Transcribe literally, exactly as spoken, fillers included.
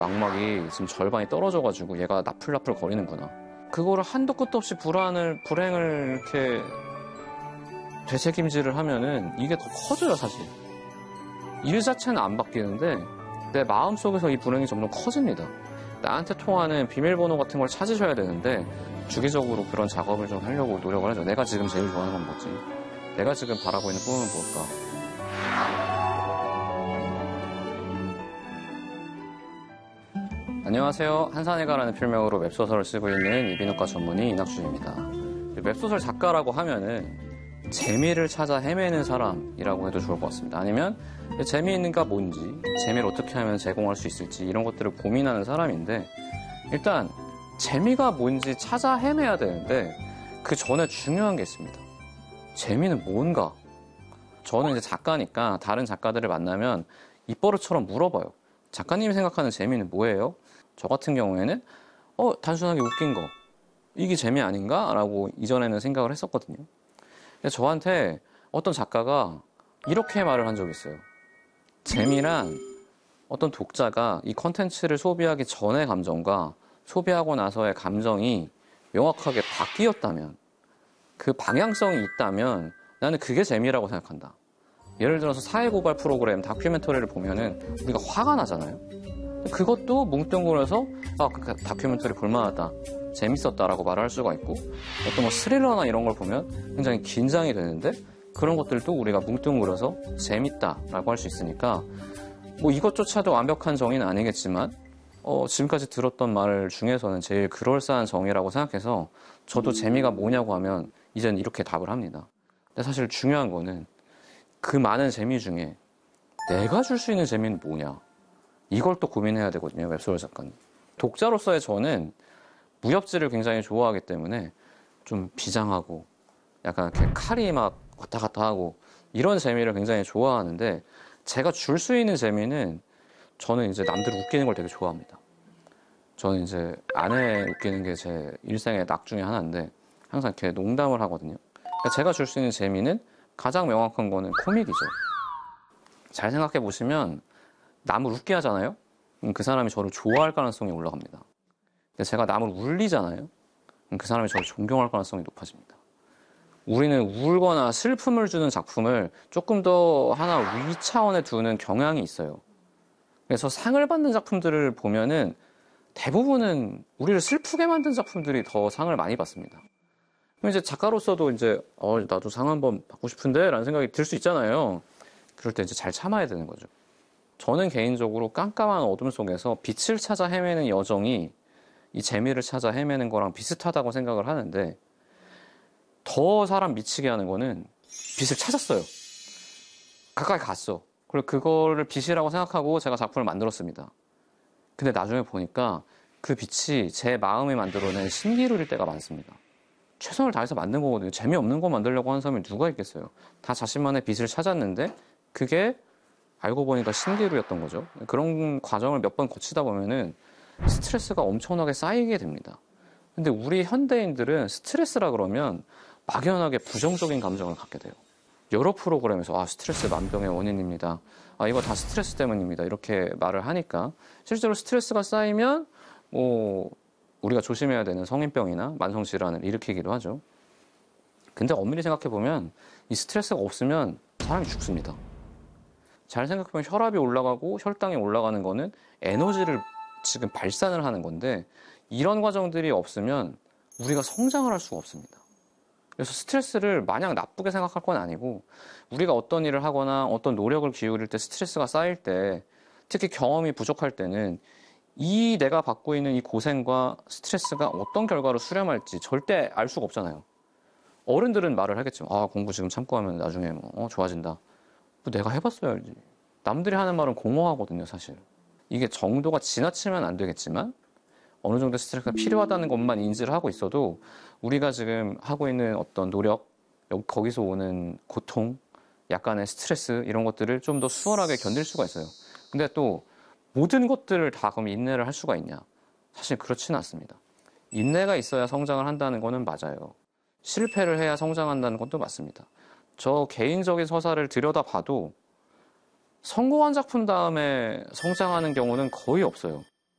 망막이 지금 절반이 떨어져가지고 얘가 나풀나풀 거리는구나. 그거를 한도 끝도 없이 불안을, 불행을 이렇게 되새김질을 하면은 이게 더 커져요, 사실. 일 자체는 안 바뀌는데 내 마음속에서 이 불행이 점점 커집니다. 나한테 통하는 비밀번호 같은 걸 찾으셔야 되는데 주기적으로 그런 작업을 좀 하려고 노력을 하죠. 내가 지금 제일 좋아하는 건 뭐지? 내가 지금 바라고 있는 꿈은 뭘까? 안녕하세요. 한산해가라는 필명으로 웹소설을 쓰고 있는 이비인후과 전문의 이낙준입니다. 웹소설 작가라고 하면은 재미를 찾아 헤매는 사람이라고 해도 좋을 것 같습니다. 아니면 재미있는가 뭔지, 재미를 어떻게 하면 제공할 수 있을지 이런 것들을 고민하는 사람인데, 일단 재미가 뭔지 찾아 헤매야 되는데 그 전에 중요한 게 있습니다. 재미는 뭔가? 저는 이제 작가니까 다른 작가들을 만나면 입버릇처럼 물어봐요. 작가님이 생각하는 재미는 뭐예요? 저 같은 경우에는 어 단순하게 웃긴 거, 이게 재미 아닌가? 라고 이전에는 생각을 했었거든요. 근데 저한테 어떤 작가가 이렇게 말을 한 적이 있어요. 재미란 어떤 독자가 이 컨텐츠를 소비하기 전의 감정과 소비하고 나서의 감정이 명확하게 바뀌었다면, 그 방향성이 있다면 나는 그게 재미라고 생각한다. 예를 들어서 사회고발 프로그램, 다큐멘터리를 보면은 우리가 화가 나잖아요. 그것도 뭉뚱그려서 아, 그 다큐멘터리 볼만하다, 재밌었다라고 말을 할 수가 있고, 어떤 뭐 스릴러나 이런 걸 보면 굉장히 긴장이 되는데 그런 것들도 우리가 뭉뚱그려서 재밌다라고 할 수 있으니까, 뭐 이것조차도 완벽한 정의는 아니겠지만 어, 지금까지 들었던 말 중에서는 제일 그럴싸한 정의라고 생각해서 저도 재미가 뭐냐고 하면 이제는 이렇게 답을 합니다. 근데 사실 중요한 거는 그 많은 재미 중에 내가 줄 수 있는 재미는 뭐냐, 이걸 또 고민해야 되거든요, 웹소설 작가는. 독자로서의 저는 무협지를 굉장히 좋아하기 때문에 좀 비장하고 약간 이렇게 칼이 막 왔다 갔다 하고 이런 재미를 굉장히 좋아하는데, 제가 줄 수 있는 재미는 저는 이제 남들 웃기는 걸 되게 좋아합니다. 저는 이제 아내 웃기는 게 제 일생의 낙 중에 하나인데 항상 이렇게 농담을 하거든요. 그러니까 제가 줄 수 있는 재미는 가장 명확한 거는 코믹이죠. 잘 생각해 보시면 남을 웃게 하잖아요? 그럼 그 사람이 저를 좋아할 가능성이 올라갑니다. 근데 제가 남을 울리잖아요? 그럼 그 사람이 저를 존경할 가능성이 높아집니다. 우리는 울거나 슬픔을 주는 작품을 조금 더 하나 위 차원에 두는 경향이 있어요. 그래서 상을 받는 작품들을 보면은 대부분은 우리를 슬프게 만든 작품들이 더 상을 많이 받습니다. 그럼 이제 작가로서도 이제 어 나도 상 한번 받고 싶은데 라는 생각이 들 수 있잖아요. 그럴 때 이제 잘 참아야 되는 거죠. 저는 개인적으로 깜깜한 어둠 속에서 빛을 찾아 헤매는 여정이 이 재미를 찾아 헤매는 거랑 비슷하다고 생각을 하는데, 더 사람 미치게 하는 거는 빛을 찾았어요. 가까이 갔어. 그리고 그거를 빛이라고 생각하고 제가 작품을 만들었습니다. 근데 나중에 보니까 그 빛이 제 마음에 만들어낸 신기루일 때가 많습니다. 최선을 다해서 만든 거거든요. 재미없는 거 만들려고 하는 사람이 누가 있겠어요. 다 자신만의 빛을 찾았는데 그게 알고 보니까 신기루였던 거죠. 그런 과정을 몇 번 거치다 보면은 스트레스가 엄청나게 쌓이게 됩니다. 근데 우리 현대인들은 스트레스라 그러면 막연하게 부정적인 감정을 갖게 돼요. 여러 프로그램에서 아 스트레스 만병의 원인입니다, 아 이거 다 스트레스 때문입니다, 이렇게 말을 하니까 실제로 스트레스가 쌓이면 뭐 우리가 조심해야 되는 성인병이나 만성질환을 일으키기도 하죠. 근데 엄밀히 생각해보면 이 스트레스가 없으면 사람이 죽습니다. 잘 생각해보면 혈압이 올라가고 혈당이 올라가는 거는 에너지를 지금 발산을 하는 건데, 이런 과정들이 없으면 우리가 성장을 할 수가 없습니다. 그래서 스트레스를 마냥 나쁘게 생각할 건 아니고, 우리가 어떤 일을 하거나 어떤 노력을 기울일 때 스트레스가 쌓일 때, 특히 경험이 부족할 때는 이 내가 받고 있는 이 고생과 스트레스가 어떤 결과로 수렴할지 절대 알 수가 없잖아요. 어른들은 말을 하겠지만 아 공부 지금 참고 하면 나중에 뭐 어, 좋아진다. 뭐 내가 해봤어야 알지. 남들이 하는 말은 공허하거든요, 사실. 이게 정도가 지나치면 안 되겠지만 어느 정도 스트레스가 필요하다는 것만 인지를 하고 있어도 우리가 지금 하고 있는 어떤 노력, 거기서 오는 고통, 약간의 스트레스 이런 것들을 좀 더 수월하게 견딜 수가 있어요. 근데 또 모든 것들을 다 그럼 인내를 할 수가 있냐? 사실 그렇지는 않습니다. 인내가 있어야 성장을 한다는 거는 맞아요. 실패를 해야 성장한다는 것도 맞습니다. 저 개인적인 서사를 들여다봐도 성공한 작품 다음에 성장하는 경우는 거의 없어요.